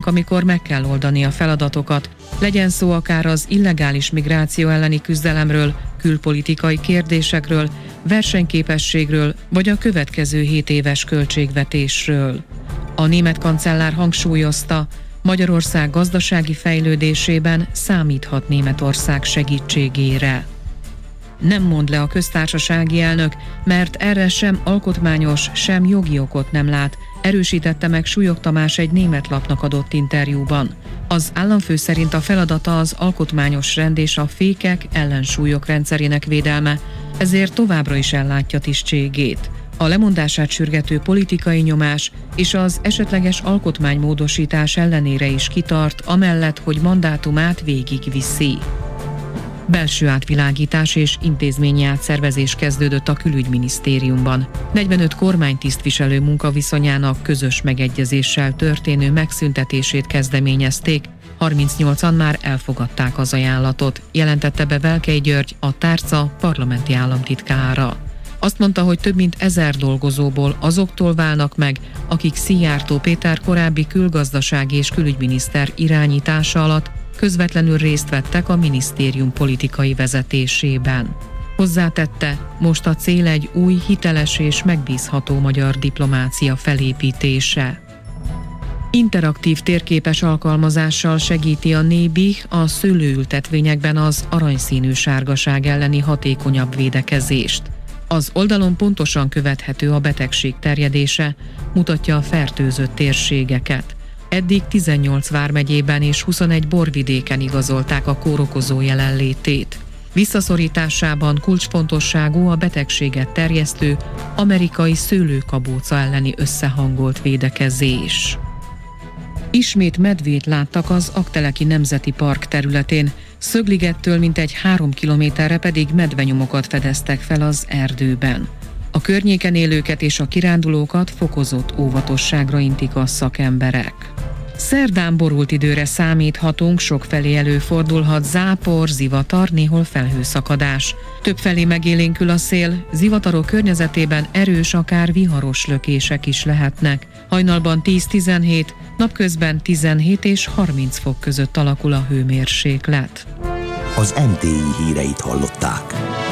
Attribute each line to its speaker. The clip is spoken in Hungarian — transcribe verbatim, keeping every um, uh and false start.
Speaker 1: amikor meg kell oldani a feladatokat. Legyen szó akár az illegális migráció elleni küzdelemről, külpolitikai kérdésekről, versenyképességről, vagy a következő hét éves költségvetésről. A német kancellár hangsúlyozta, Magyarország gazdasági fejlődésében számíthat Németország segítségére. Nem mond le a köztársasági elnök, mert erre sem alkotmányos, sem jogi okot nem lát, erősítette meg Súlyog Tamás egy német lapnak adott interjúban. Az államfő szerint a feladata az alkotmányos rend és a fékek, ellensúlyok rendszerének védelme, ezért továbbra is ellátja tisztségét. A lemondását sürgető politikai nyomás és az esetleges alkotmánymódosítás ellenére is kitart, amellett, hogy mandátumát végigviszi. Belső átvilágítás és intézményi átszervezés kezdődött a külügyminisztériumban. negyvenöt kormánytisztviselő munkaviszonyának közös megegyezéssel történő megszüntetését kezdeményezték, harmincnyolcan már elfogadták az ajánlatot, jelentette be Velkei György, a tárca parlamenti államtitkára. Azt mondta, hogy több mint ezer dolgozóból azoktól válnak meg, akik Szijjártó Péter korábbi külgazdasági és külügyminiszter irányítása alatt közvetlenül részt vettek a minisztérium politikai vezetésében. Hozzátette, most a cél egy új, hiteles és megbízható magyar diplomácia felépítése. Interaktív térképes alkalmazással segíti a Nébih a szőlőültetvényekben az aranyszínű sárgaság elleni hatékonyabb védekezést. Az oldalon pontosan követhető a betegség terjedése, mutatja a fertőzött térségeket. Eddig tizennyolc vármegyében és huszonegy borvidéken igazolták a kórokozó jelenlétét. Visszaszorításában kulcsfontosságú a betegséget terjesztő amerikai szőlőkabóca elleni összehangolt védekezés. Ismét medvét láttak az Aggteleki Nemzeti Park területén, Szögligettől mintegy három kilométerre pedig medvenyomokat fedeztek fel az erdőben. A környéken élőket és a kirándulókat fokozott óvatosságra intik a szakemberek. Szerdán borult időre számíthatunk, sokfelé előfordulhat zápor, zivatar, néhol felhőszakadás. Többfelé megélénkül a szél, zivatarok környezetében erős, akár viharos lökések is lehetnek. Hajnalban tíz-tizenhét, napközben tizenhét és harminc fok között alakul a hőmérséklet.
Speaker 2: Az em té i híreit hallották.